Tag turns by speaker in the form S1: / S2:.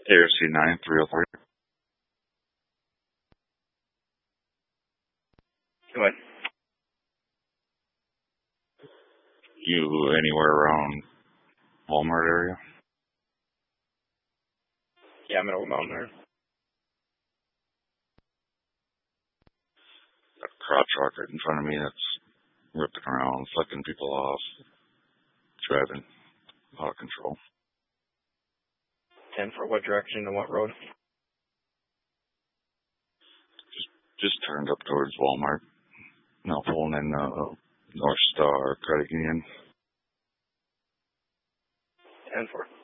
S1: ARC 9303.
S2: Go ahead.
S1: You anywhere around Walmart area?
S2: Yeah, I'm in Old Mountain there.
S1: Got a crowd truck right in front of me that's ripping around, flicking people off, driving out of control.
S2: 10 for what direction and what road?
S1: Just turned up towards Walmart. Now pulling in North Star Credit Union.
S2: 10 for.